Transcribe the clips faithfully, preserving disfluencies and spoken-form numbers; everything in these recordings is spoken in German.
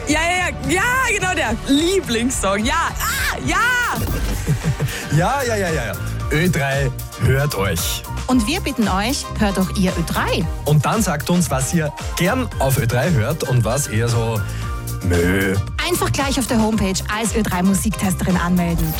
Ja, ja, ja, ja, genau der Lieblingssong. Ja, ah, ja. Ja, ja, ja, ja, ja. Ö drei hört euch. Und wir bitten euch, hört auch ihr Ö drei. Und dann sagt uns, was ihr gern auf Ö drei hört und was eher so Mö. Einfach gleich auf der Homepage als Ö drei Musiktesterin anmelden.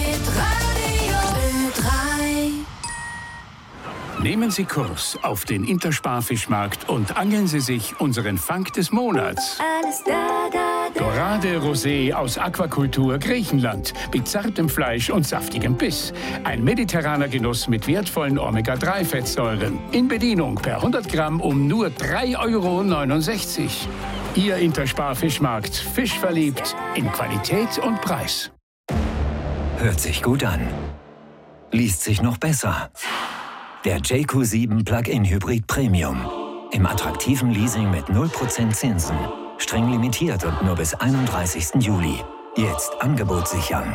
Nehmen Sie Kurs auf den Intersparfischmarkt und angeln Sie sich unseren Fang des Monats. Alles da, da, da. Dorade Rosé aus Aquakultur Griechenland mit zartem Fleisch und saftigem Biss. Ein mediterraner Genuss mit wertvollen Omega drei Fettsäuren. In Bedienung per hundert Gramm um nur drei Euro neunundsechzig. Ihr Intersparfischmarkt. Fisch verliebt in Qualität und Preis. Hört sich gut an. Liest sich noch besser. Der J Q sieben Plug-in Hybrid Premium. Im attraktiven Leasing mit null Prozent Zinsen. Streng limitiert und nur bis einunddreißigsten Juli. Jetzt Angebot sichern.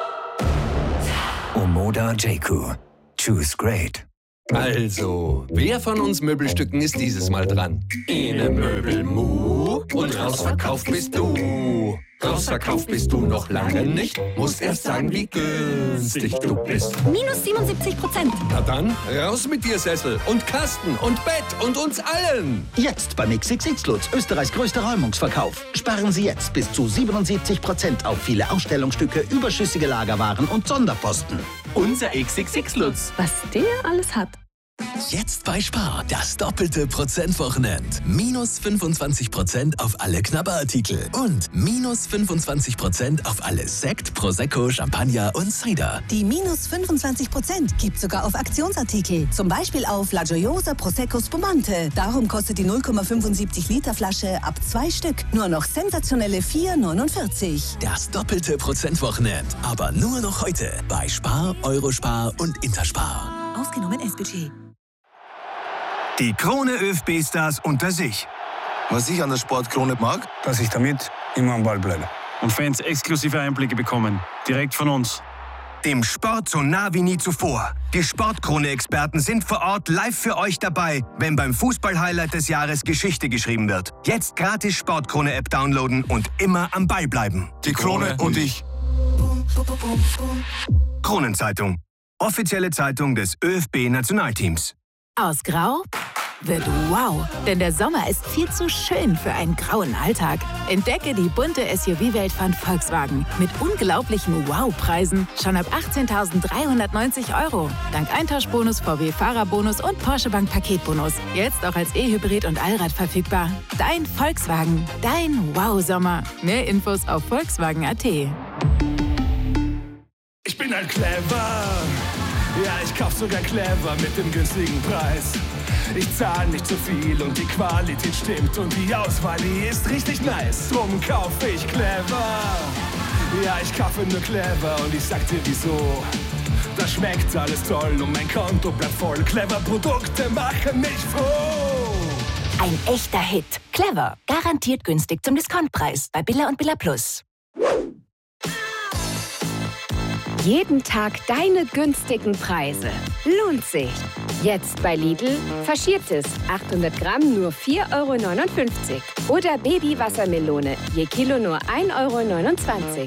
Omoda J Q. Choose great. Also, wer von uns Möbelstücken ist dieses Mal dran? Ine Möbelmu und rausverkauft bist du. Rausverkauft bist du noch lange nicht. Musst erst sagen, wie günstig du bist. Minus siebenundsiebzig Prozent. Na dann, raus mit dir Sessel und Kasten und Bett und uns allen. Jetzt beim X X X Lutz, Österreichs größter Räumungsverkauf. Sparen Sie jetzt bis zu siebenundsiebzig Prozent auf viele Ausstellungsstücke, überschüssige Lagerwaren und Sonderposten. Unser X X X Lutz. Was der alles hat. Jetzt bei Spar, das doppelte Prozentwochenende. Minus fünfundzwanzig Prozent auf alle Knabberartikel und minus fünfundzwanzig Prozent auf alle Sekt, Prosecco, Champagner und Cider. Die minus fünfundzwanzig Prozent gibt sogar auf Aktionsartikel. Zum Beispiel auf La Gioiosa Prosecco Spumante. Darum kostet die null Komma fünfundsiebzig Liter Flasche ab zwei Stück nur noch sensationelle vier neunundvierzig. Das doppelte Prozentwochenende. Aber nur noch heute bei Spar, Eurospar und Interspar. Ausgenommen S B G. Die Krone ÖFB-Stars unter sich. Was ich an der Sportkrone mag, dass ich damit immer am Ball bleibe. Und Fans exklusive Einblicke bekommen. Direkt von uns. Dem Sport so nah wie nie zuvor. Die Sportkrone-Experten sind vor Ort live für euch dabei, wenn beim Fußball-Highlight des Jahres Geschichte geschrieben wird. Jetzt gratis Sportkrone-App downloaden und immer am Ball bleiben. Die Krone und ich. Kronenzeitung. Offizielle Zeitung des ÖFB-Nationalteams. Aus Grau wird wow, denn der Sommer ist viel zu schön für einen grauen Alltag. Entdecke die bunte S U V-Welt von Volkswagen mit unglaublichen Wow-Preisen schon ab achtzehntausenddreihundertneunzig Euro. Dank Eintauschbonus, V W-Fahrerbonus und Porsche Bank Paketbonus. Jetzt auch als E-Hybrid und Allrad verfügbar. Dein Volkswagen, dein Wow-Sommer. Mehr Infos auf Volkswagen Punkt A T. Ich bin halt clever. Ja, ich kauf sogar clever mit dem günstigen Preis. Ich zahl nicht zu viel und die Qualität stimmt und die Auswahl, die ist richtig nice. Drum kauf ich clever. Ja, ich kaufe nur clever und ich sag dir wieso. Da schmeckt alles toll und mein Konto bleibt voll. Clever Produkte machen mich froh. Ein echter Hit. Clever. Garantiert günstig zum Discountpreis bei Billa und Billa Plus. Jeden Tag deine günstigen Preise. Lohnt sich. Jetzt bei Lidl Faschiertes. achthundert Gramm nur vier Euro neunundfünfzig. Oder Baby-Wassermelone. Je Kilo nur ein Euro neunundzwanzig.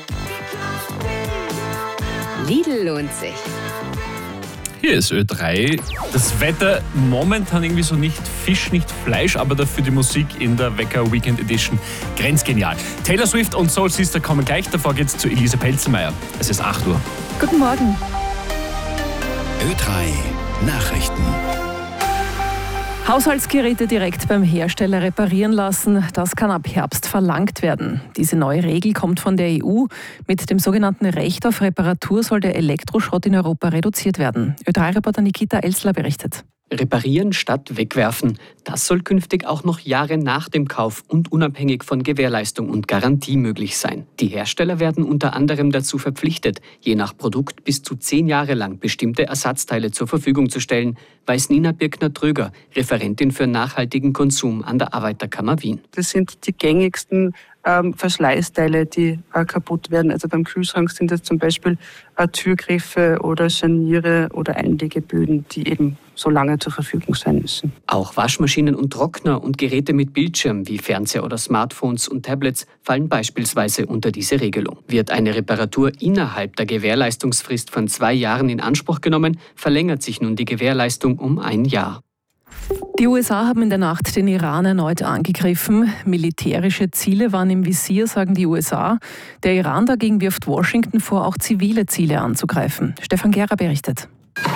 Lidl lohnt sich. Hier ist Ö drei. Das Wetter momentan irgendwie so nicht Fisch, nicht Fleisch, aber dafür die Musik in der Wecker Weekend Edition grenzgenial. Taylor Swift und Soul Sister kommen gleich, davor geht's zu Elise Pelzenmeier. Es ist acht Uhr. Guten Morgen. Ö drei Nachrichten. Haushaltsgeräte direkt beim Hersteller reparieren lassen, das kann ab Herbst verlangt werden. Diese neue Regel kommt von der E U. Mit dem sogenannten Recht auf Reparatur soll der Elektroschrott in Europa reduziert werden. Ö drei Reporter Nikita Elsler berichtet. Reparieren statt wegwerfen. Das soll künftig auch noch Jahre nach dem Kauf und unabhängig von Gewährleistung und Garantie möglich sein. Die Hersteller werden unter anderem dazu verpflichtet, je nach Produkt bis zu zehn Jahre lang bestimmte Ersatzteile zur Verfügung zu stellen, weiß Nina Birkner-Tröger, Referentin für nachhaltigen Konsum an der Arbeiterkammer Wien. Das sind die gängigsten ähm, Verschleißteile, die äh, kaputt werden. Also beim Kühlschrank sind das zum Beispiel äh, Türgriffe oder Scharniere oder Einlegeböden, die eben so lange zur Verfügung sein müssen. Auch Waschmaschinen und Trockner und Geräte mit Bildschirm wie Fernseher oder Smartphones und Tablets fallen beispielsweise unter diese Regelung. Wird eine Reparatur innerhalb der Gewährleistungsfrist von zwei Jahren in Anspruch genommen, verlängert sich nun die Gewährleistung um ein Jahr. Die U S A haben in der Nacht den Iran erneut angegriffen. Militärische Ziele waren im Visier, sagen die U S A. Der Iran dagegen wirft Washington vor, auch zivile Ziele anzugreifen. Stefan Gera berichtet.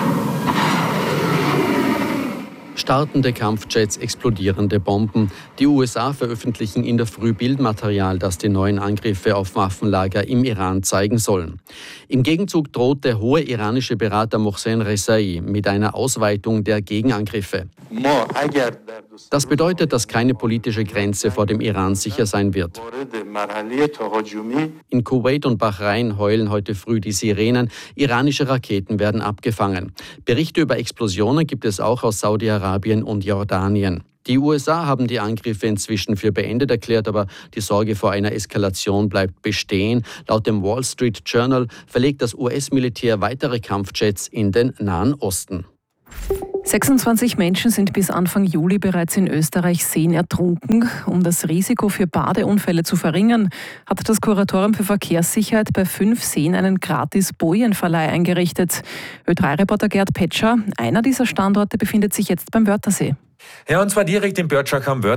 Startende Kampfjets, explodierende Bomben. Die U S A veröffentlichen in der Früh Bildmaterial, das die neuen Angriffe auf Waffenlager im Iran zeigen sollen. Im Gegenzug droht der hohe iranische Berater Mohsen Rezaei mit einer Ausweitung der Gegenangriffe. Das bedeutet, dass keine politische Grenze vor dem Iran sicher sein wird. In Kuwait und Bahrain heulen heute früh die Sirenen. Iranische Raketen werden abgefangen. Berichte über Explosionen gibt es auch aus Saudi-Arabien und Jordanien. Die U S A haben die Angriffe inzwischen für beendet erklärt, aber die Sorge vor einer Eskalation bleibt bestehen. Laut dem Wall Street Journal verlegt das U S-Militär weitere Kampfjets in den Nahen Osten. sechsundzwanzig Menschen sind bis Anfang Juli bereits in Österreich Seen ertrunken. Um das Risiko für Badeunfälle zu verringern, hat das Kuratorium für Verkehrssicherheit bei fünf Seen einen gratis Bojenverleih eingerichtet. Ö drei Reporter Gerd Petscher, einer dieser Standorte befindet sich jetzt beim Wörthersee. Ja, und zwar direkt im Börtschach am Wörthersee.